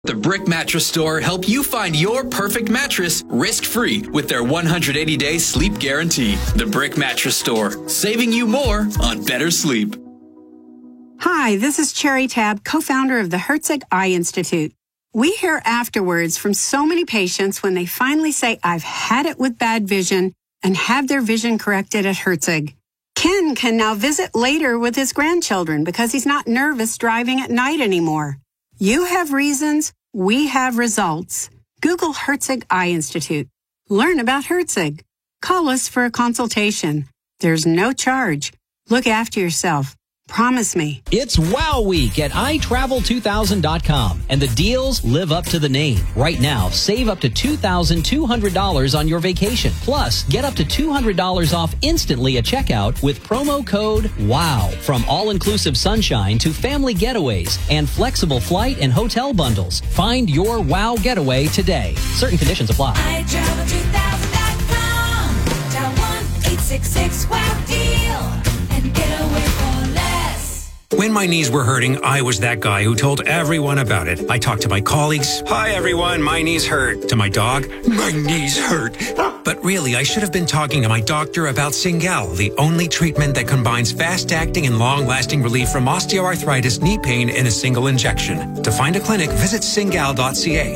The Brick Mattress Store help you find your perfect mattress risk-free with their 180-day sleep guarantee. The Brick Mattress Store, saving you more on better sleep. Hi, this is Cherry Tab, co-founder of the Herzig Eye Institute. We hear afterwards from so many patients when they finally say, I've had it with bad vision, and have their vision corrected at Herzig. Ken can now visit later with his grandchildren because he's not nervous driving at night anymore. You have reasons, we have results. Google Herzig Eye Institute. Learn about Herzig. Call us for a consultation. There's no charge. Look after yourself. Promise me. It's Wow Week at iTravel2000.com, and the deals live up to the name. Right now, save up to $2,200 on your vacation. Plus, get up to $200 off instantly at checkout with promo code WOW. From all-inclusive sunshine to family getaways and flexible flight and hotel bundles. Find your Wow getaway today. Certain conditions apply. iTravel2000.com. Dial 1-866-WOW-DEAL and get away for less. When my knees were hurting, I was that guy who told everyone about it. I talked to my colleagues. Hi, everyone. My knees hurt. To my dog. My knees hurt. But really, I should have been talking to my doctor about Cingal, the only treatment that combines fast-acting and long-lasting relief from osteoarthritis knee pain in a single injection. To find a clinic, visit cingal.ca.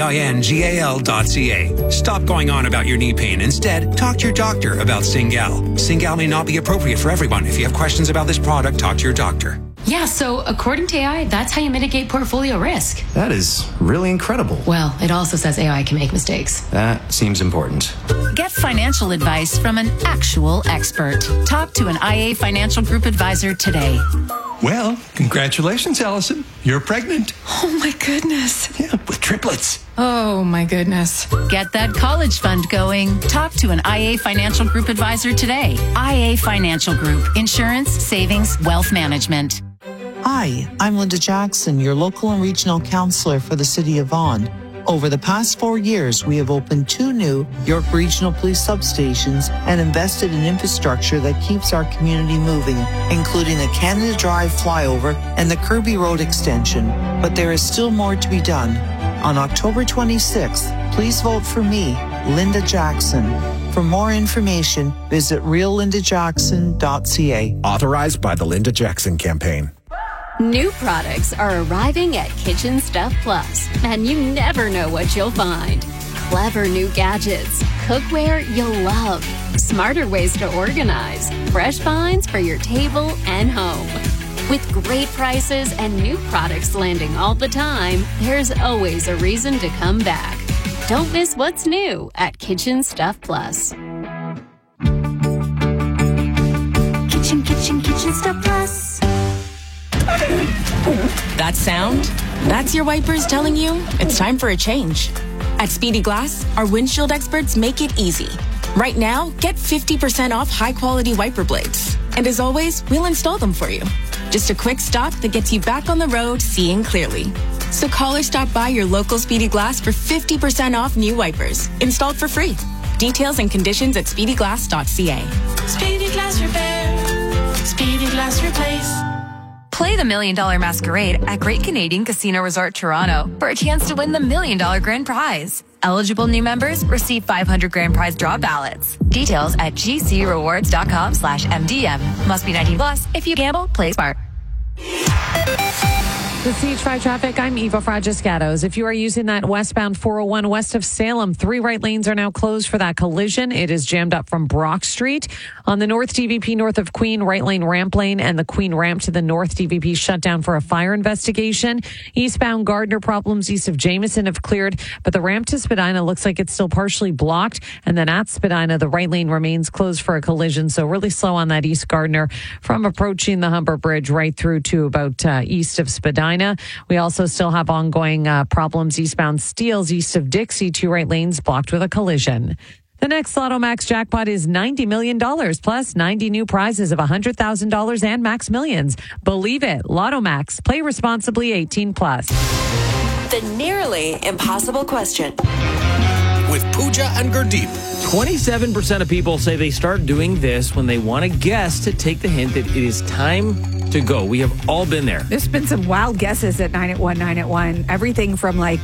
Cingal.ca. Stop going on about your knee pain. Instead, talk to your doctor about Cingal. Cingal may not be appropriate for everyone. If you have questions about this product, talk to your doctor. Yeah, so according to AI, that's how you mitigate portfolio risk. That is really incredible. Well, it also says AI can make mistakes. That seems important. Get financial advice from an actual expert. Talk to an IA Financial Group advisor today. Well, congratulations, Allison. You're pregnant. Oh, my goodness. Yeah, with triplets. Oh, my goodness. Get that college fund going. Talk to an IA Financial Group advisor today. IA Financial Group. Insurance, savings, wealth management. Hi, I'm Linda Jackson, your local and regional counselor for the City of Vaughan. Over the past 4 years, we have opened 2 new York Regional Police substations and invested in infrastructure that keeps our community moving, including the Canada Drive flyover and the Kirby Road extension. But there is still more to be done. On October 26th, please vote for me, Linda Jackson. For more information, visit reallindajackson.ca. Authorized by the Linda Jackson Campaign. New products are arriving at Kitchen Stuff Plus, and you never know what you'll find. Clever new gadgets, cookware you'll love, smarter ways to organize, fresh finds for your table and home. With great prices and new products landing all the time, there's always a reason to come back. Don't miss what's new at Kitchen Stuff Plus. Kitchen Stuff Plus. That sound? That's your wipers telling you it's time for a change. At Speedy Glass, our windshield experts make it easy. Right now, get 50% off high-quality wiper blades. And as always, we'll install them for you. Just a quick stop that gets you back on the road seeing clearly. So call or stop by your local Speedy Glass for 50% off new wipers, installed for free. Details and conditions at speedyglass.ca. Speedy Glass Repair. Speedy Glass Replace. Play the $1 Million Masquerade at Great Canadian Casino Resort Toronto for a chance to win the $1 Million grand prize. Eligible new members receive 500 grand prize draw ballots. Details at gcrewards.com/MDM. Must be 19 plus. If you gamble, play smart. The CH5 traffic, I'm Eva Fragiscatos. If you are using that westbound 401 west of Salem, 3 right lanes are now closed for that collision. It is jammed up from Brock Street. On the North DVP north of Queen, right lane ramp lane and the Queen ramp to the North DVP shut down for a fire investigation. Eastbound Gardner problems east of Jameson have cleared, but the ramp to Spadina looks like it's still partially blocked. And then at Spadina, the right lane remains closed for a collision. So really slow on that East Gardner from approaching the Humber Bridge right through to about east of Spadina. We also still have ongoing problems eastbound Steeles east of Dixie, 2 right lanes blocked with a collision. The next Lotto Max jackpot is $90 million plus 90 new prizes of $100,000 and Max Millions. Believe it. Lotto Max. Play responsibly, 18 plus. The nearly impossible question. With Pooja and Gurdeep. 27% of people say they start doing this when they want a guest to take the hint that it is time to go. We have all been there. There's been some wild guesses at 9 at 1, 9 at 1. Everything from like